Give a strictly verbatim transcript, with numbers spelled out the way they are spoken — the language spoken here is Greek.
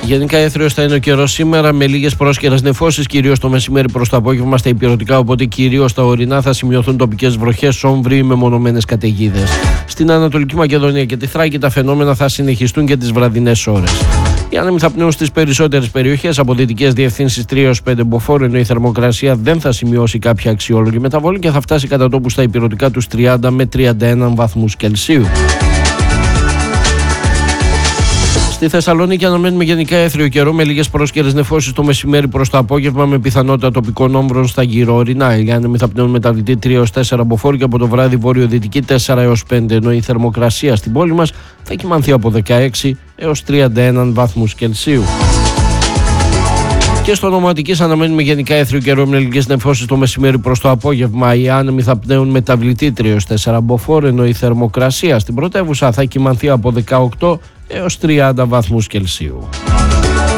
Γενικά έθριος θα είναι ο καιρός σήμερα με λίγες πρόσκαιρες νεφώσεις, κυρίως το μεσημέρι προς το απόγευμα στα ηπειρωτικά, οπότε κυρίως στα ορεινά θα σημειωθούν τοπικές βροχές, όμβροι με μονομένες καταιγίδες. Στην Ανατολική Μακεδονία και τη Θράκη τα φαινόμενα θα συνεχιστούν και τις βραδινές ώρες. Οι άνεμοι θα πνέουν στις περισσότερες περιοχές από δυτικές διευθύνσεις τρία έως πέντε μποφόρ, ενώ η θερμοκρασία δεν θα σημειώσει κάποια αξιόλογη μεταβολή και θα φτάσει κατά τόπου στα ηπειρωτικά τους τριάντα με τριάντα ένα βαθμούς Κελσίου. Στη Θεσσαλονίκη αναμένουμε γενικά έθριο καιρό με λίγες πρόσκαιρες νεφώσεις το μεσημέρι προς το απόγευμα με πιθανότητα τοπικών όμβρων στα γύρω ορεινά. Οι άνεμοι θα πνέουν μεταβλητή τρία έως τέσσερα μποφόρ και από το βράδυ βορειοδυτική τέσσερα έως πέντε, ενώ η θερμοκρασία στην πόλη μας θα κυμανθεί από δεκαέξι έως τριάντα ένα βαθμούς Κελσίου. Και στο Νομό Αττικής αναμένουμε γενικά έθριο καιρό με λίγες νεφώσεις το μεσημέρι προς το απόγευμα. Οι άνεμοι θα πνέουν μεταβλητή τρία έως τέσσερα μποφόρ, ενώ η θερμοκρασία στην πρωτεύουσα θα κυμανθεί από δεκαοκτώ έως τριάντα βαθμούς Κελσίου.